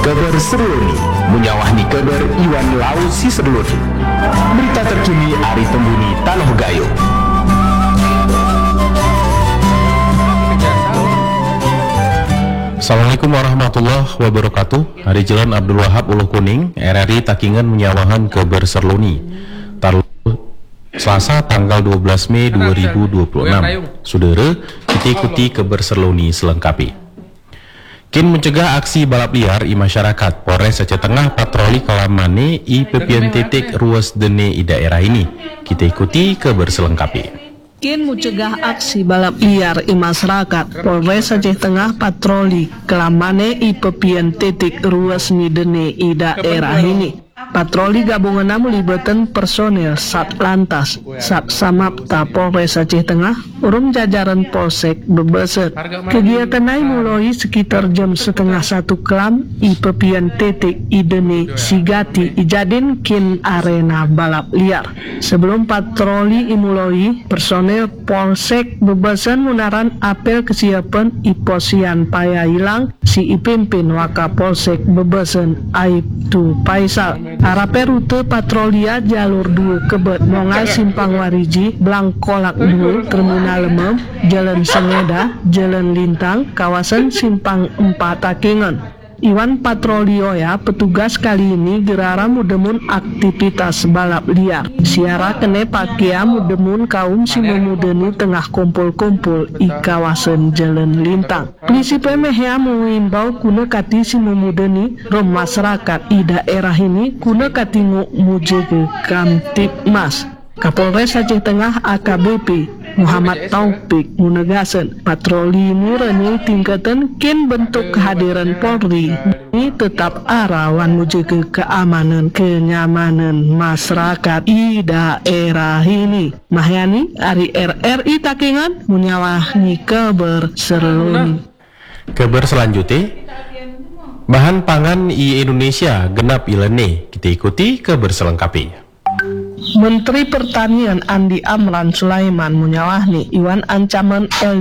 Kabar Serloni menyawahni kabar Iwan Lau si Serloni. Berita terkini Ari Tembuni Tanah Gayo. Assalamualaikum warahmatullahi wabarakatuh. Hari Jalan Abdul Wahab Uluh Kuning, RRI Takingan menyawahan kabar Serloni. Selasa tanggal 12 Mei 2026. Saudara, kita ikuti kabar Serloni selengkapi. Kin mencegah aksi balap liar i masyarakat. Polres Aceh Tengah patroli kelamane i pepian titik ruas dene i daerah ini. Kita ikuti kabar selengkapi. Kin mencegah aksi balap liar i masyarakat. Polres Aceh Tengah patroli kelamane i pepian titik ruas dene i daerah ini. Patroli gabungan melibatkan personel Satlantas, Satsamapta Polres Aceh Tengah, urung jajaran Polsek Bebeset. Kegiatan ini mulai sekitar jam 12:30 kelam i pepian titik idene Sigati ijadin kin arena balap liar. Sebelum patroli mulai, personel Polsek Bebeset munaran apel kesiapan i posian paya hilang si pimpin Wakapolsek Bebeset Aibtu Faisal. Harape rute patrolia jalur 2 Kebet Mongai Simpang Wariji Blangkolak 2 Terminal Lemem Jalan Sengeda Jalan Lintang kawasan Simpang 4 Takingan. Iwan patrolio ya, petugas kali ini gerara mudemun aktivitas balap liar. Siara kene pakia mudemun kaum si memudeni tengah kumpul-kumpul i kawasan Jalan Lintang. Polisi PMHA mengimbau kuna kati si memudeni rom masyarakat i daerah ini kuna kati mujege Kamtipmas. Kapolres Aceh Tengah AKBP Muhammad Taufik menegaskan patroli ini renung tingkatan kin bentuk kehadiran Polri ini tetap arawan menuju ke keamanan kenyamanan masyarakat di daerah ini. Mahyani Ari RRI Takingan menyawahi kabar Serloni. Kabar selanjutnya, bahan pangan i Indonesia genap ilene. Kita ikuti kabar selengkapnya. Menteri Pertanian Andi Amran Sulaiman menyawahni Iwan ancaman El